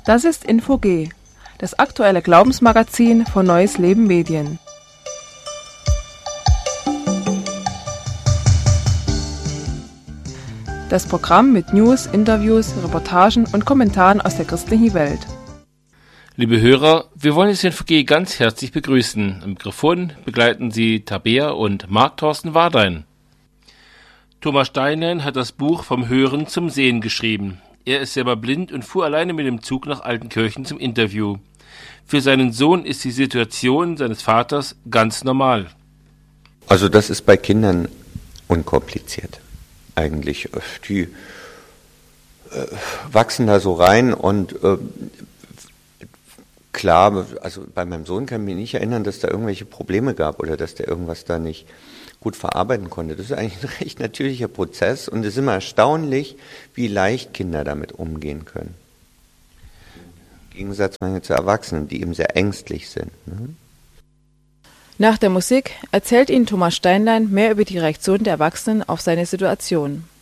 Das ist Info-G, das aktuelle Glaubensmagazin von Neues Leben Medien. Das Programm mit News, Interviews, Reportagen und Kommentaren aus der christlichen Welt. Liebe Hörer, wir wollen das Info-G ganz herzlich begrüßen. Im Mikrofon begleiten Sie Tabea und Marc-Thorsten Wardein. Thomas Steinlein hat das Buch Vom Hören zum Sehen geschrieben. Er ist selber blind und fuhr alleine mit dem Zug nach Altenkirchen zum Interview. Für seinen Sohn ist die Situation seines Vaters ganz normal. Also das ist bei Kindern unkompliziert eigentlich. Die wachsen da so rein und klar, also bei meinem Sohn kann ich mich nicht erinnern, dass da irgendwelche Probleme gab oder dass der irgendwas da nicht gut verarbeiten konnte. Das ist eigentlich ein recht natürlicher Prozess und es ist immer erstaunlich, wie leicht Kinder damit umgehen können. Im Gegensatz zu Erwachsenen, die eben sehr ängstlich sind. Ne? Nach der Musik erzählt Ihnen Thomas Steinlein mehr über die Reaktion der Erwachsenen auf seine Situation.